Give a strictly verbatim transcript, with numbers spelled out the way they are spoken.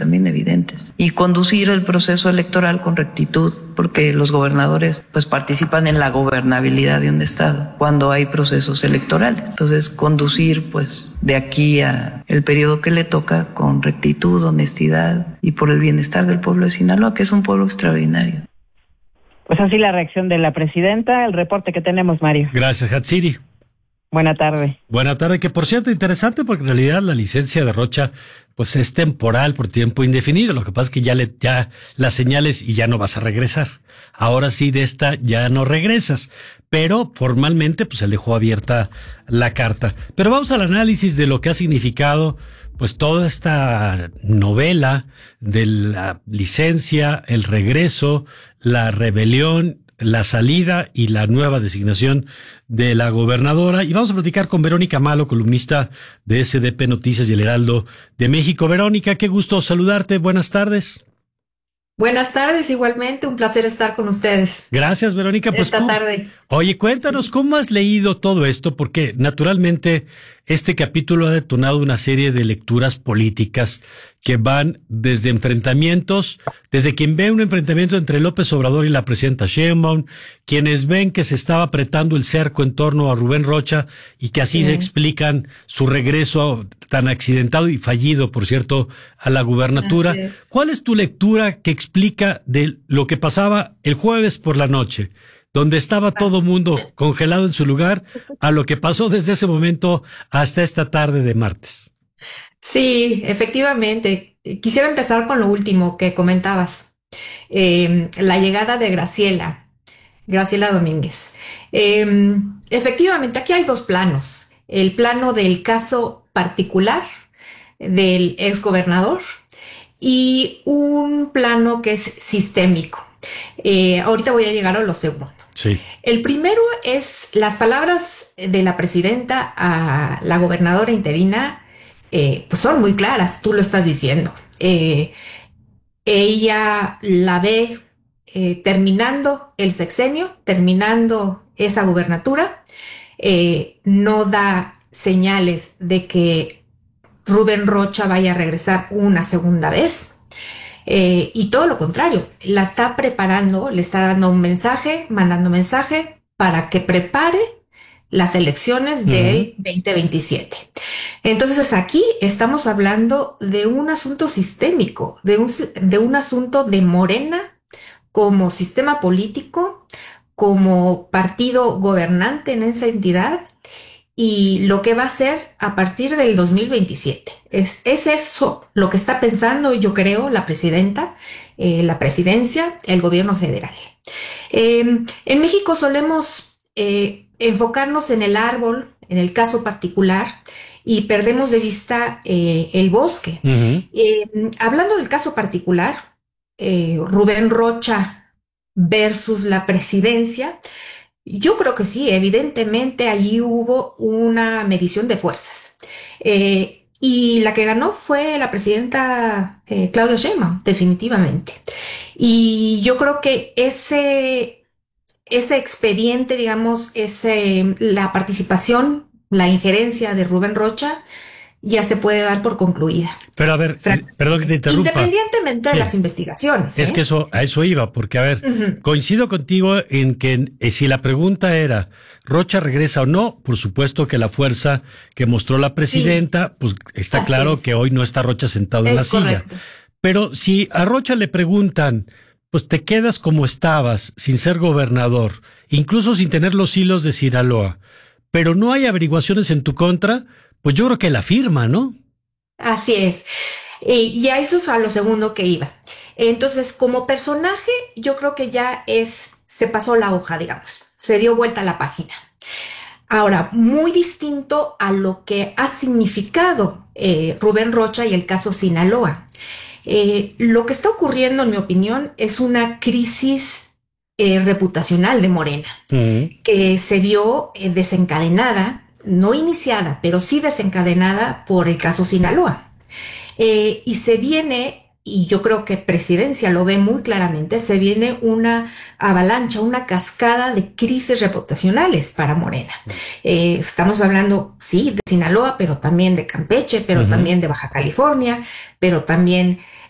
también evidentes. Y conducir el proceso electoral con rectitud, porque los gobernadores pues participan en la gobernabilidad de un estado cuando hay procesos electorales. Entonces, conducir pues de aquí a el periodo que le toca con rectitud, honestidad y por el bienestar del pueblo de Sinaloa, que es un pueblo extraordinario. Pues así la reacción de la presidenta, el reporte que tenemos, Mario. Gracias, Hatsiri. Buena tarde. Buena tarde, que por cierto, interesante porque en realidad la licencia de Rocha pues es temporal por tiempo indefinido. Lo que pasa es que ya le ya las señales y ya no vas a regresar. Ahora sí, de esta ya no regresas, pero formalmente pues se dejó abierta la carta. Pero vamos al análisis de lo que ha significado pues toda esta novela de la licencia, el regreso, la rebelión, la salida y la nueva designación de la gobernadora. Y vamos a platicar con Verónica Malo, columnista de S D P Noticias y El Heraldo de México. Verónica, qué gusto saludarte. Buenas tardes. Buenas tardes, igualmente, un placer estar con ustedes. Gracias, Verónica. Pues, esta ¿cómo? tarde. Oye, cuéntanos, ¿cómo has leído todo esto? Porque, naturalmente, este capítulo ha detonado una serie de lecturas políticas que van desde enfrentamientos, desde quien ve un enfrentamiento entre López Obrador y la presidenta Sheinbaum, quienes ven que se estaba apretando el cerco en torno a Rubén Rocha y que así sí. se explican su regreso tan accidentado y fallido, por cierto, a la gubernatura. Es. ¿Cuál es tu lectura que explica de lo que pasaba el jueves por la noche, donde estaba todo mundo congelado en su lugar, a lo que pasó desde ese momento hasta esta tarde de martes? Sí, efectivamente. Quisiera empezar con lo último que comentabas, eh, la llegada de Graciela, Graciela Domínguez. Eh, efectivamente, aquí hay dos planos. El plano del caso particular del exgobernador y un plano que es sistémico. Eh, ahorita voy a llegar a lo segundo. Sí. El primero es las palabras de la presidenta a la gobernadora interina. Eh, pues son muy claras, tú lo estás diciendo. Eh, ella la ve eh, terminando el sexenio, terminando esa gubernatura, eh, no da señales de que Rubén Rocha vaya a regresar una segunda vez, eh, y todo lo contrario, la está preparando, le está dando un mensaje, mandando mensaje para que prepare las elecciones del uh-huh. veinte veintisiete. Entonces aquí estamos hablando de un asunto sistémico, de un, de un asunto de Morena como sistema político, como partido gobernante en esa entidad y lo que va a ser a partir del dos mil veintisiete. Es, es eso lo que está pensando, yo creo, la presidenta, eh, la presidencia, el gobierno federal. Eh, en México solemos eh, enfocarnos en el árbol, en el caso particular, y perdemos de vista eh, el bosque. Uh-huh. Eh, hablando del caso particular, eh, Rubén Rocha versus la presidencia, yo creo que sí, evidentemente allí hubo una medición de fuerzas. Eh, y la que ganó fue la presidenta eh, Claudia Sheinbaum, definitivamente. Y yo creo que ese, ese expediente, digamos, ese, la participación, la injerencia de Rubén Rocha ya se puede dar por concluida. Pero a ver, Fran- eh, perdón que te interrumpa. Independientemente sí. de las investigaciones. Es ¿eh? que eso a eso iba, porque a ver, uh-huh. coincido contigo en que eh, si la pregunta era, ¿Rocha regresa o no? Por supuesto que la fuerza que mostró la presidenta, sí. pues está Así claro es. que hoy no está Rocha sentado es en la correcto. silla. Pero si a Rocha le preguntan, pues te quedas como estabas, sin ser gobernador, incluso sin tener los hilos de Sinaloa, pero no hay averiguaciones en tu contra, pues yo creo que la firma, ¿no? Así es. Eh, y a eso es a lo segundo que iba. Entonces, como personaje, yo creo que ya es, se pasó la hoja, digamos, se dio vuelta a la página. Ahora, muy distinto a lo que ha significado eh, Rubén Rocha y el caso Sinaloa. Eh, lo que está ocurriendo, en mi opinión, es una crisis eh, reputacional de Morena, uh-huh. que se vio eh, desencadenada, no iniciada, pero sí desencadenada por el caso Sinaloa. Eh, y se viene, y yo creo que Presidencia lo ve muy claramente, se viene una avalancha, una cascada de crisis reputacionales para Morena. Eh, estamos hablando, sí, de Sinaloa, pero también de Campeche, pero uh-huh. también de Baja California, pero también